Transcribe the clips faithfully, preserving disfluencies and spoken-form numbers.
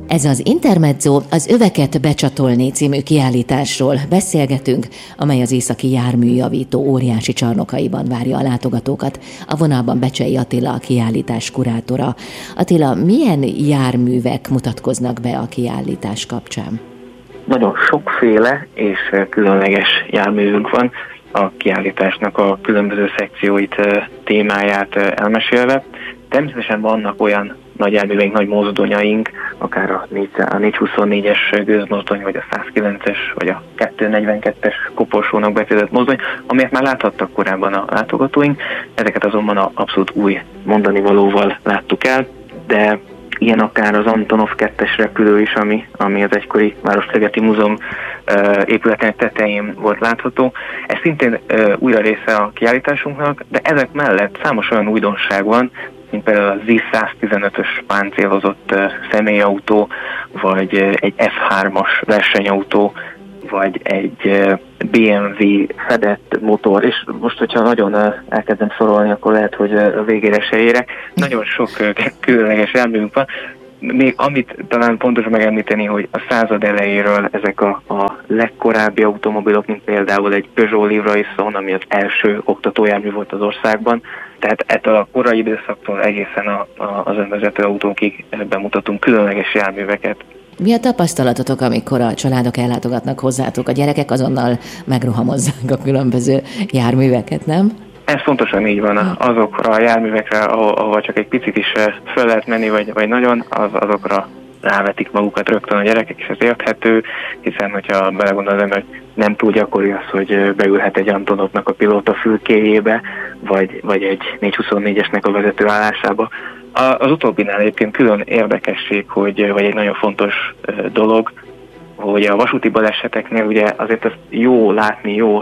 Ez az Intermezzo, az Öveket becsatolni című kiállításról beszélgetünk, amely az északi járműjavító óriási csarnokaiban várja a látogatókat. A vonalban Becsei Attila, a kiállítás kurátora. Attila, milyen járművek mutatkoznak be a kiállítás kapcsán? Nagyon sokféle és különleges járművünk van, a kiállításnak a különböző szekcióit, témáját elmesélve. Természetesen vannak olyan nagy járműveink, nagy mozdonyaink, akár a négyszázhuszonnégyes gőzmozdony, vagy a százkilences, vagy a kétszáznegyvenkettes koporsónak befizetett mozdony, amelyet már láthattak korábban a látogatóink. Ezeket azonban a abszolút új mondani valóval láttuk el, de ilyen akár az Antonov kettes repülő is, ami, ami az egykori Városligeti Múzeum uh, épületének tetején volt látható. Ez szintén uh, újra része a kiállításunknak, de ezek mellett számos olyan újdonság van, mint például a zé száztizenötös páncélozott uh, személyautó, vagy uh, egy ef hármas versenyautó, vagy egy uh, bé em vé fedett motor, és most, hogyha nagyon uh, elkezdem sorolni, akkor lehet, hogy uh, a végére se érek. Nagyon sok uh, különleges járművünk van. Még amit talán pontos megemlíteni, hogy a század elejéről ezek a, a legkorábbi automobilok, mint például egy Peugeot Livraison, ami az első oktatójármű volt az országban, tehát ettől a korai időszaktól egészen a, a, az önvezető autókig bemutatunk különleges járműveket. Mi a tapasztalatotok, amikor a családok ellátogatnak hozzátok? A gyerekek azonnal megrohamozzák a különböző járműveket, nem? Ez pontosan így van. Azokra a járművekre, ahol csak egy picit is föl lehet menni, vagy, vagy nagyon, az, azokra rávetik magukat rögtön a gyerekek, és ez érthető, hiszen hogyha belegondol az ember, nem túl gyakori az, hogy beülhet egy Antonovnak a pilóta fülkéjébe, vagy, vagy egy négyszázhuszonnégyesnek a vezetőállásába. Az utóbbinál egyébként külön érdekesség, hogy, vagy egy nagyon fontos dolog, hogy a vasúti baleseteknél ugye azért ezt jó látni, jó,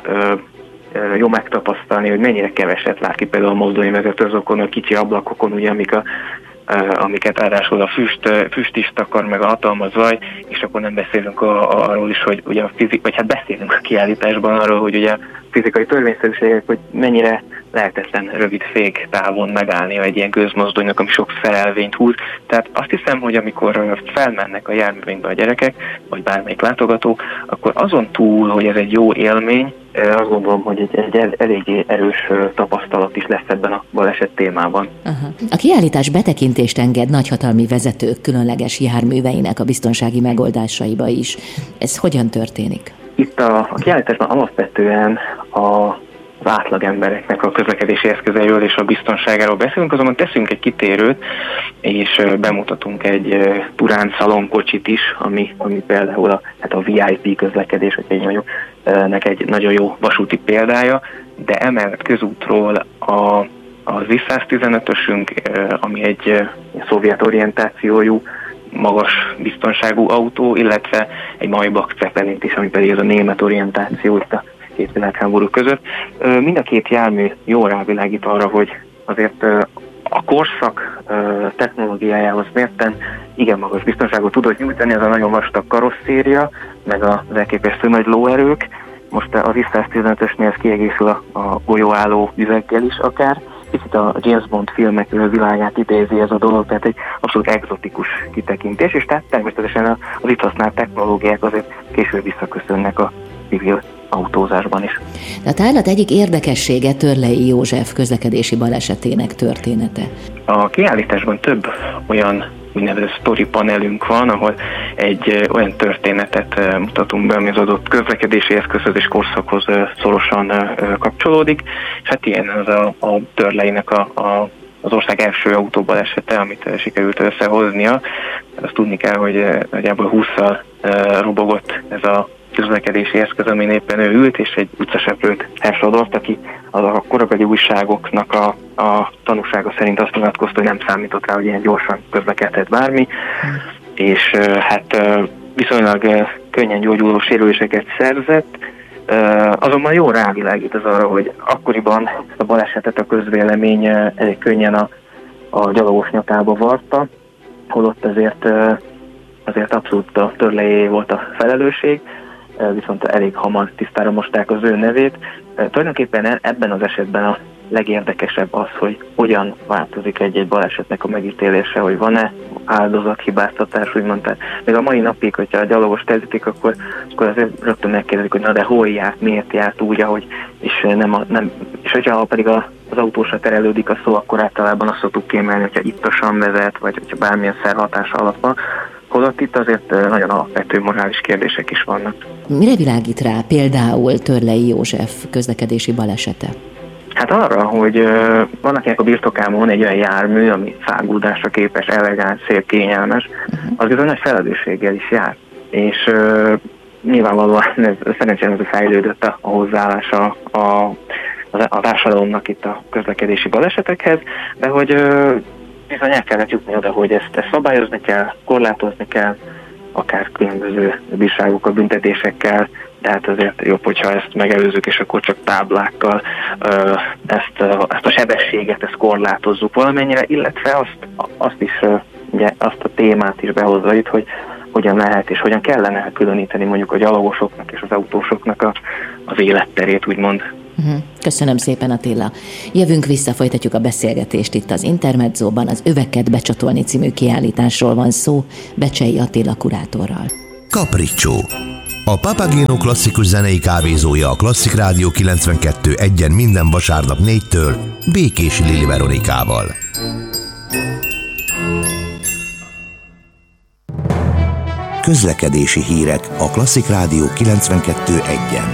jó megtapasztalni, hogy mennyire keveset lát ki például a mozdonyvezető azokon a kicsi ablakokon, ugye, amik a amiket ráadásul a füst, füst is takar, meg a hatalmas zaj, és akkor nem beszélünk a, a, arról is, hogy ugye a fizik, vagy hát beszélünk a kiállításban arról, hogy ugye a fizikai törvényszerűségek, hogy mennyire lehetetlen rövid fék távon megállni egy ilyen gőzmozdonynak, ami sok szerelvényt húz. Tehát azt hiszem, hogy amikor felmennek a járművünkbe a gyerekek, vagy bármelyik látogató, akkor azon túl, hogy ez egy jó élmény, azt gondolom, hogy egy, egy eléggé erős tapasztalat is lesz ebben a baleset témában. Aha. A kiállítás betekintést enged nagyhatalmi vezetők különleges járműveinek a biztonsági megoldásaiba is. Ez hogyan történik? Itt a, a kiállításban alapvetően a az átlagembereknek a közlekedési eszközeiről és a biztonságáról beszélünk, azonban teszünk egy kitérőt, és bemutatunk egy Turán szalonkocsit is, ami, ami például a, hát a vé i pé közlekedés, hogy egy mondjuk, nek egy nagyon jó vasúti példája, de emellett közútról a, a zé száztizenötösünk, ami egy szovjet orientációjú, magas biztonságú autó, illetve egy Maybach Zeppelint is, ami pedig ez a német orientáció itt a két világháború között. Mind a két jármű jól rávilágít arra, hogy azért a korszak technológiájához mérten igen magas biztonságot tudott nyújtani, ez a nagyon vastag karosszéria, meg az elképesztő nagy lóerők. Most az zé száztizenötösnél ez kiegészül a, a golyóálló üveggel is akár. Kicsit a James Bond filmek világát idézi ez a dolog, tehát egy abszolút egzotikus kitekintés, és tehát természetesen az itt használt technológiák azért később visszaköszönnek a civil autózásban is. De a tárlat egyik érdekessége Törlei József közlekedési balesetének története. A kiállításban több olyan úgynevezett story panelünk van, ahol egy olyan történetet mutatunk be, ami az adott közlekedési eszközhöz és korszakhoz szorosan kapcsolódik. És hát ilyen az a, a Törleinek a, a az ország első autóbalesete, amit sikerült összehoznia. Azt tudni kell, hogy nagyjából hússzal robogott ez a közlekedési eszköz, amin éppen ő ült, és egy utcaseprőt elsodort, aki az a korabeli újságoknak a, a tanúsága szerint azt nyilatkozta, hogy nem számított rá, hogy ilyen gyorsan közlekedhet bármi, hmm. és hát viszonylag könnyen gyógyuló sérüléseket szerzett, azonban jó rávilágít az arra, hogy akkoriban a balesetet a közvélemény elég könnyen a, a gyalogos nyakába varta, holott ezért, azért abszolút a Törleié volt a felelősség, viszont elég hamar tisztára mosták az ő nevét. Tulajdonképpen ebben az esetben a legérdekesebb az, hogy hogyan változik egy-egy balesetnek a megítélése, hogy van-e áldozathibáztatás, úgymond. Tehát még a mai napig, hogyha a gyalogos terítik, akkor, akkor azért rögtön megkérdezik, hogy na de hol járt, miért járt úgy, ahogy, és, nem, a, nem, és hogyha pedig a, az autósra terelődik a szó, akkor általában azt szoktuk kiemelni, hogyha ittasan vezet, vagy hogyha bármilyen szerhatása alatt van. Holott itt azért nagyon alapvető morális kérdések is vannak. Mire világít rá például Törlei József közlekedési balesete? Hát arra, hogy uh, van akinek a birtokában van egy olyan jármű, ami száguldásra képes, elegáns, szép, kényelmes, uh-huh. az bizony nagy felelősséggel is jár. És uh, nyilvánvalóan ez, szerencsére ez fejlődött a, a hozzáállása a, a, a társadalomnak itt a közlekedési balesetekhez, de hogy uh, bizony el kellett jutni oda, hogy ezt, ezt szabályozni kell, korlátozni kell, akár különböző bírságokkal, büntetésekkel, de hát azért jobb, hogyha ezt megelőzzük, és akkor csak táblákkal ö, ezt, ezt a sebességet, ezt korlátozzuk valamennyire, illetve azt, azt is, ugye, azt a témát is behozza itt, hogy hogyan lehet és hogyan kellene elkülöníteni mondjuk a gyalogosoknak és az autósoknak a, az életterét, úgymond. Köszönöm szépen, Attila. Jövünk vissza, folytatjuk a beszélgetést itt az Intermedzóban. Az Öveket becsatolni című kiállításról van szó, Becsei Attila kurátorral. Capriccio. A Papageno klasszikus zenei kávézója a Klasszik Rádió kilencvenkettő egyen minden vasárnap négytől Békési Lili Veronikával. Közlekedési hírek a Klasszik Rádió kilencvenkettő egyen.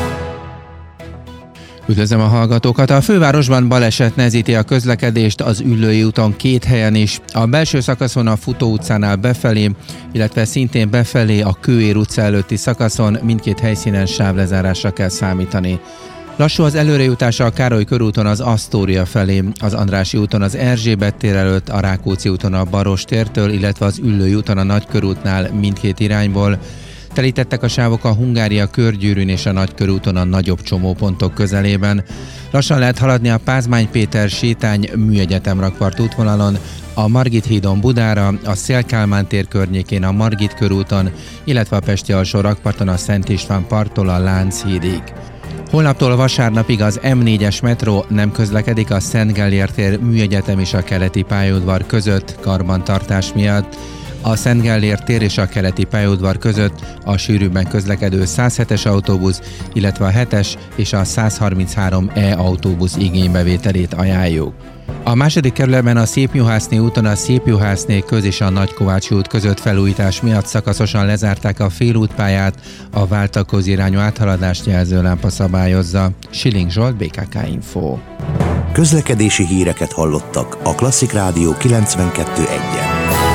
Üdvözlöm a hallgatókat! A fővárosban baleset nehezíti a közlekedést az Üllői úton két helyen is. A belső szakaszon a Futó utcánál befelé, illetve szintén befelé a Kőér utca előtti szakaszon mindkét helyszínen sávlezárásra kell számítani. Lassú az előrejutása a Károly körúton az Asztória felé, az Andrássy úton az Erzsébet tér előtt, a Rákóczi úton a Baros tértől, illetve az Üllői úton a Nagykörútnál mindkét irányból. Telítettek a sávok a Hungária körgyűrűn és a Nagykörúton a nagyobb csomópontok közelében. Lassan lehet haladni a Pázmány Péter sétány Műegyetem rakpart útvonalon, a Margit hídon Budára, a Széll-Kálmán tér környékén a Margit körúton, illetve a Pesti alsó rakparton a Szent István parttól a Lánchídig. Holnaptól vasárnapig az em négyes metró nem közlekedik a Szent Gellért tér Műegyetem és a Keleti pályaudvar között karbantartás miatt. A Szent Gellért tér és a Keleti pályaudvar között a sűrűbben közlekedő száz hetes autóbusz, illetve a hetes és a száz harminchárom E autóbusz igénybevételét ajánljuk. A második kerületben a Szépjuhászné úton a Szépjuhászné köz és a Nagykovácsi út között felújítás miatt szakaszosan lezárták a félútpályát, a váltakozó irányú áthaladást jelző lámpa szabályozza. Schilling Zsolt, bé ká ká Info. Közlekedési híreket hallottak a Klasszik Rádió kilencvenkettő egyen.